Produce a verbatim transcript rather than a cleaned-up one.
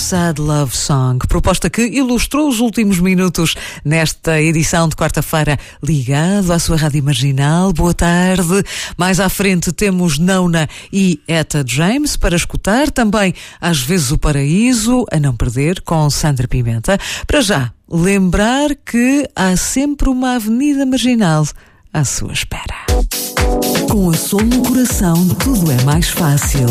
Sad Love Song, proposta que ilustrou os últimos minutos nesta edição de quarta-feira, ligado à sua rádio marginal. Boa tarde. Mais à frente temos Nona e Etta James para escutar. Também Às vezes o Paraíso, a não perder, com Sandra Pimenta. Para já, lembrar que há sempre uma avenida marginal à sua espera. Com a Sol no coração, tudo é mais fácil.